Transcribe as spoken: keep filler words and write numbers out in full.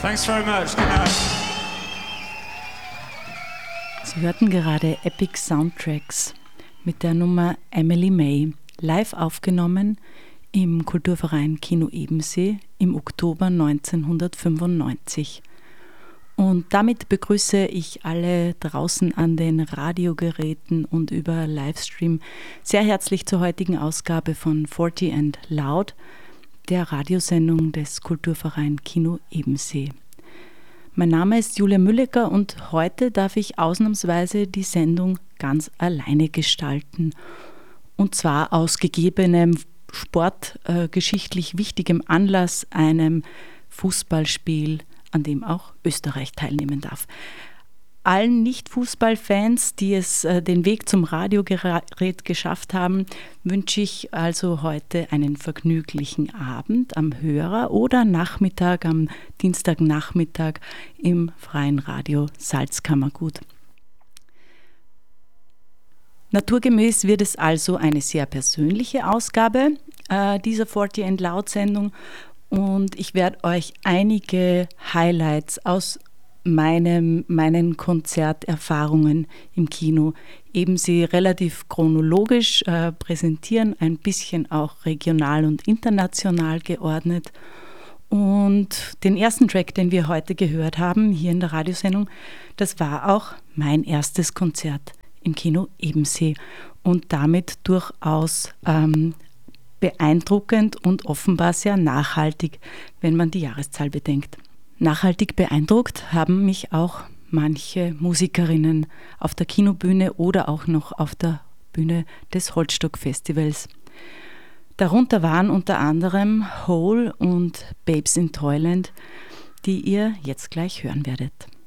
Thanks very much. Good night. Sie hörten gerade Epic Soundtracks mit der Nummer Emily May, live aufgenommen im Kulturverein Kino Ebensee im Oktober neunzehnhundertfünfundneunzig. Und damit begrüße ich alle draußen an den Radiogeräten und über Livestream sehr herzlich zur heutigen Ausgabe von forty and Loud, der Radiosendung des Kulturverein Kino Ebensee. Mein Name ist Julia Müllecker und heute darf ich ausnahmsweise die Sendung ganz alleine gestalten. Und zwar aus gegebenem sportgeschichtlich äh, wichtigem Anlass, einem Fußballspiel, an dem auch Österreich teilnehmen darf. Allen Nicht-Fußballfans, die es äh, den Weg zum Radiogerät geschafft haben, wünsche ich also heute einen vergnüglichen Abend am Hörer oder Nachmittag, am Dienstagnachmittag im Freien Radio Salzkammergut. Naturgemäß wird es also eine sehr persönliche Ausgabe äh, dieser forty and Loud Sendung und ich werde euch einige Highlights aus meinem, meinen Konzerterfahrungen im Kino Ebensee relativ chronologisch äh, präsentieren, ein bisschen auch regional und international geordnet. Und den ersten Track, den wir heute gehört haben, hier in der Radiosendung, das war auch mein erstes Konzert im Kino Ebensee und damit durchaus ähm, beeindruckend und offenbar sehr nachhaltig, wenn man die Jahreszahl bedenkt. Nachhaltig beeindruckt haben mich auch manche Musikerinnen auf der Kinobühne oder auch noch auf der Bühne des Holzstock-Festivals. Darunter waren unter anderem Hole und Babes in Toyland, die ihr jetzt gleich hören werdet.